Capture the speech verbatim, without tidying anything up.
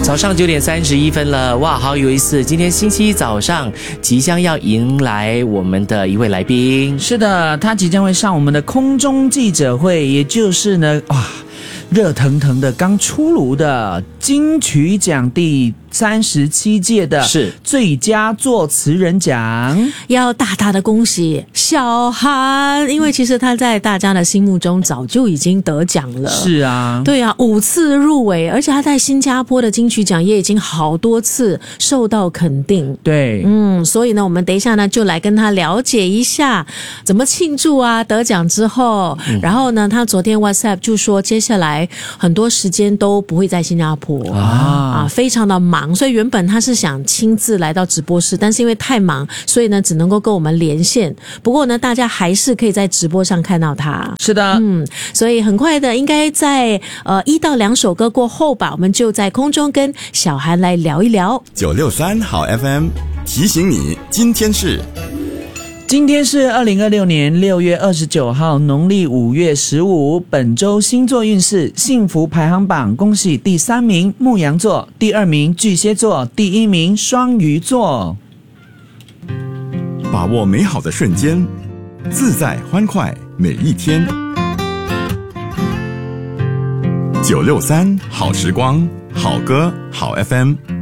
早上九点三十一分了，哇，好有意思！今天星期一早上即将要迎来我们的一位来宾， 是的，他即将会上我们的空中记者会，也就是呢，哇，热腾腾的刚出炉的金曲奖第三十七届的是最佳作词人奖， 要大大的恭喜小韩，因为其实他在大家的心目中早就已经得奖了。 是啊， 对啊，五次入围，而且他在新加坡的金曲奖也已经好多次受到肯定。 对， 嗯，所以呢，我们等一下呢就来跟他了解一下怎么庆祝啊，得奖之后，嗯、然后呢，他昨天 WhatsApp 就说接下来很多时间都不会在新加坡啊，啊，非常的忙。所以原本他是想亲自来到直播室，但是因为太忙，所以呢只能够跟我们连线。不过呢，大家还是可以在直播上看到他。 是的， 嗯，所以很快的，应该在呃一到两首歌过后吧，我们就在空中跟小韩来聊一聊。 九六三好 F M 提醒你，今天是。 今天是二零二六年六月二十九号，农历五月十五。本周星座运势幸福排行榜，恭喜第三名牧羊座，第二名巨蟹座，第一名双鱼座。 把握美好的瞬间，自在欢快每一天。九六三好时光，好歌好 F M。